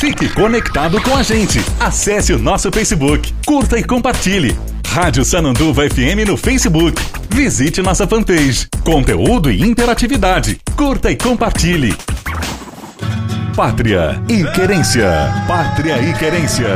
Fique conectado com a gente. Acesse o nosso Facebook, curta e compartilhe. Rádio Sananduva FM no Facebook. Visite nossa fanpage. Conteúdo e interatividade. Curta e compartilhe. Pátria e Querência. Pátria e Querência.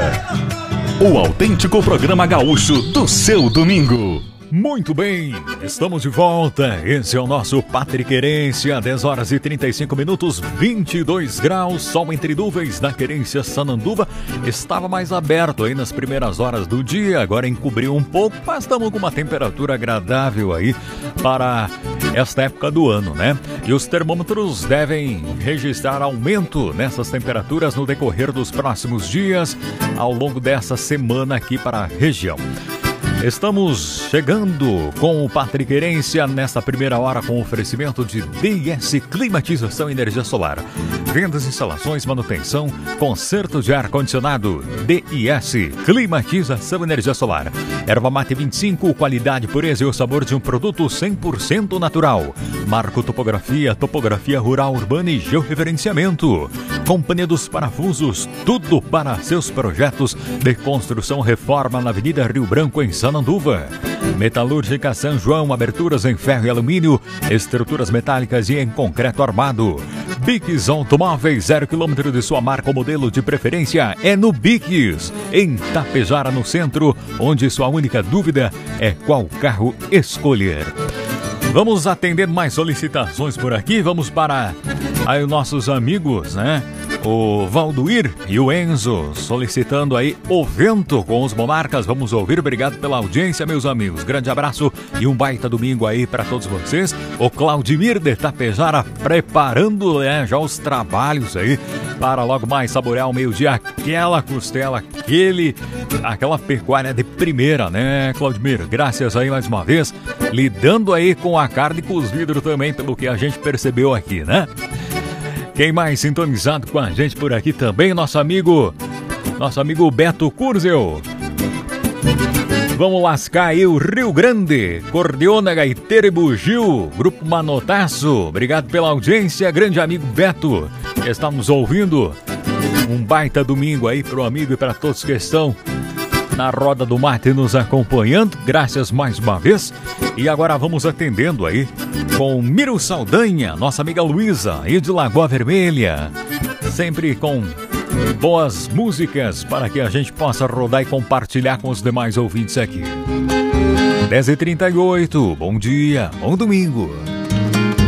O autêntico programa gaúcho do seu domingo. Muito bem, estamos de volta. Esse é o nosso Pátria e Querência, 10 horas e 35 minutos, 22 graus, sol entre nuvens na Querência Sananduva. Estava mais aberto aí nas primeiras horas do dia, agora encobriu um pouco, mas estamos com uma temperatura agradável aí para esta época do ano, né? E os termômetros devem registrar aumento nessas temperaturas no decorrer dos próximos dias, ao longo dessa semana aqui para a região. Estamos chegando com o Pátria e Querência nesta primeira hora com oferecimento de DIS Climatização e Energia Solar. Vendas, instalações, manutenção, conserto de ar-condicionado. DIS Climatização e Energia Solar. Erva Mate 25, qualidade, pureza e o sabor de um produto 100% natural. Marco Topografia, topografia rural, urbana e georreferenciamento. Companhia dos Parafusos, tudo para seus projetos de construção reforma na Avenida Rio Branco, em Sananduva. Metalúrgica São João, aberturas em ferro e alumínio, estruturas metálicas e em concreto armado. Biques Automóveis, 0 km de sua marca ou modelo de preferência é no Biques, em Tapejara, no centro, onde sua única dúvida é qual carro escolher. Vamos atender mais solicitações por aqui, vamos para aí os nossos amigos, né? O Valduir e o Enzo solicitando aí o vento com os Monarcas. Vamos ouvir, obrigado pela audiência, meus amigos. Grande abraço e um baita domingo aí para todos vocês. O Claudimir de Tapejara preparando, né, já os trabalhos aí para logo mais saborear ao meio-dia aquela costela, aquela pecuária de primeira, né, Claudimir? Graças aí mais uma vez, lidando aí com a carne cozida também, pelo que a gente percebeu aqui, né? Quem mais sintonizado com a gente por aqui também, nosso amigo Beto Curzel. Vamos lascar aí o Rio Grande, Cordeona, Gaiteiro e Bugio, Grupo Manotaço. Obrigado pela audiência, grande amigo Beto. Estamos ouvindo um baita domingo aí pro amigo e para todos que estão na roda do mate nos acompanhando. Graças mais uma vez. E agora vamos atendendo aí com Miro Saldanha, nossa amiga Luísa, e de Lagoa Vermelha. Sempre com boas músicas para que a gente possa rodar e compartilhar com os demais ouvintes aqui. 10h38, bom dia, bom domingo.